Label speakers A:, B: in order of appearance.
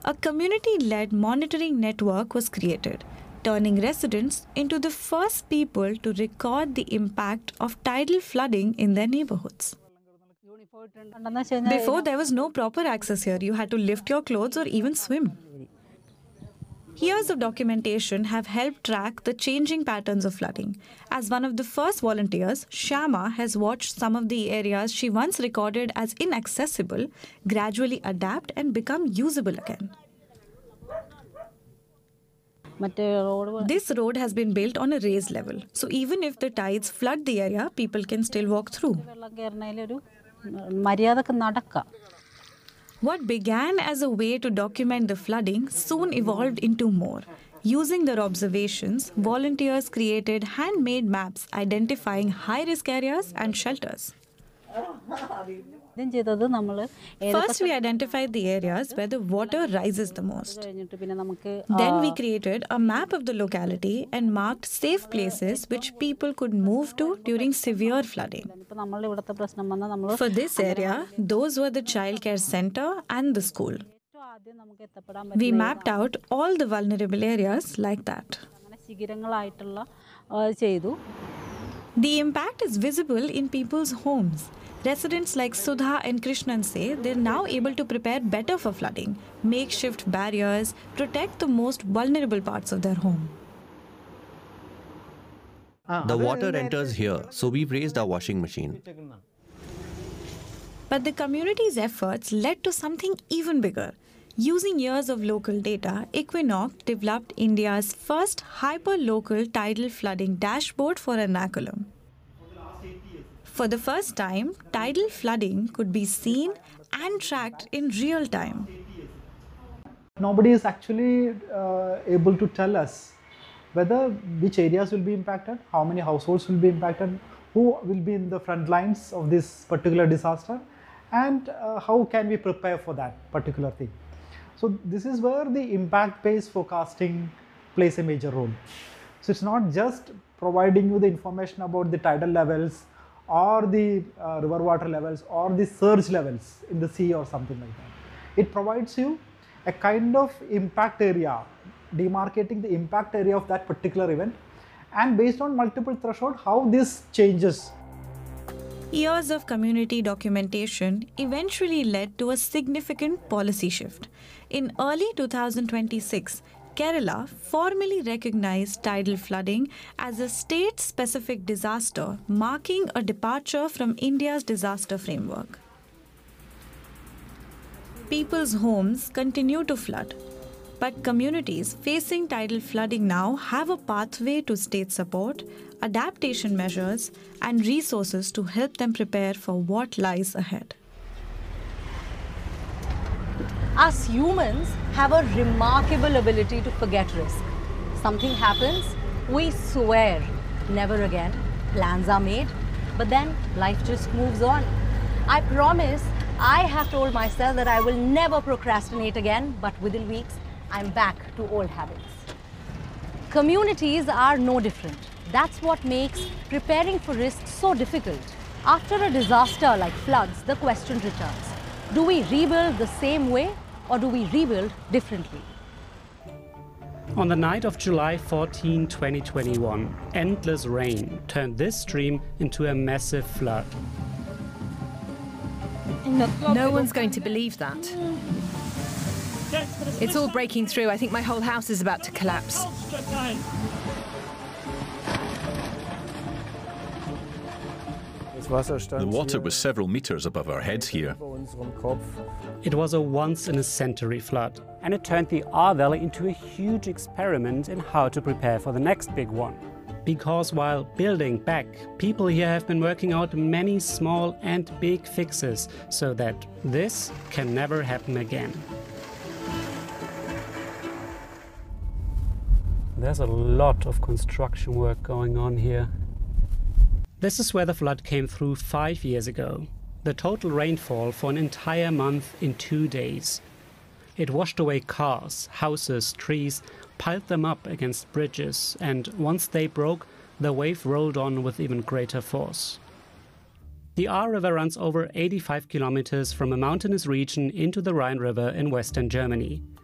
A: a community-led monitoring network was created, turning residents into the first people to record the impact of tidal flooding in their neighborhoods. Before, there was no proper access here. You had to lift your clothes or even swim. Years of documentation have helped track the changing patterns of flooding. As one of the first volunteers, Shyama has watched some of the areas she once recorded as inaccessible gradually adapt and become usable again. This road has been built on a raised level, so even if the tides flood the area, people can still walk through. What began as a way to document the flooding soon evolved into more. Using their observations, volunteers created handmade maps identifying high-risk areas and shelters. First, we identified the areas where the water rises the most. Then we created a map of the locality and marked safe places which people could move to during severe flooding. For this area, those were the childcare center and the school. We mapped out all the vulnerable areas like that. The impact is visible in people's homes. Residents like Sudha and Krishnan say they're now able to prepare better for flooding, makeshift barriers, protect the most vulnerable parts of their home.
B: The water enters here, so we've raised our washing machine.
A: But the community's efforts led to something even bigger. Using years of local data, Equinox developed India's first hyper-local tidal flooding dashboard for Ernakulam. For the first time, tidal flooding could be seen and tracked in real time.
C: Nobody is actually able to tell us which areas will be impacted, how many households will be impacted, who will be in the front lines of this particular disaster, and how can we prepare for that particular thing. So this is where the impact-based forecasting plays a major role. So it's not just providing you the information about the tidal levels or the river water levels or the surge levels in the sea or something like that. It provides you a kind of impact area, demarcating the impact area of that particular event, and based on multiple thresholds, how this changes.
A: Years of community documentation eventually led to a significant policy shift. In early 2026, Kerala formally recognized tidal flooding as a state-specific disaster, marking a departure from India's disaster framework. People's homes continue to flood, but communities facing tidal flooding now have a pathway to state support, adaptation measures, and resources to help them prepare for what lies ahead.
D: Us humans have a remarkable ability to forget risk. Something happens, we swear, never again. Plans are made, but then life just moves on. I promise I have told myself that I will never procrastinate again, but within weeks, I'm back to old habits. Communities are no different. That's what makes preparing for risk so difficult. After a disaster like floods, the question returns. Do we rebuild the same way, or do we rebuild differently?
E: On the night of July 14, 2021, endless rain turned this stream into a massive flood.
F: No one's going to believe that. It's all breaking through. I think my whole house is about to collapse.
G: The water was several meters above our heads here.
E: It was a once-in-a-century flood, and it turned the Ahr Valley into a huge experiment in how to prepare for the next big one. Because while building back, people here have been working out many small and big fixes so that this can never happen again. There's a lot of construction work going on here. This is where the flood came through 5 years ago. The total rainfall for an entire month in 2 days. It washed away cars, houses, trees, piled them up against bridges, and once they broke, the wave rolled on with even greater force. The Ahr River runs over 85 kilometers from a mountainous region into the Rhine River in western Germany.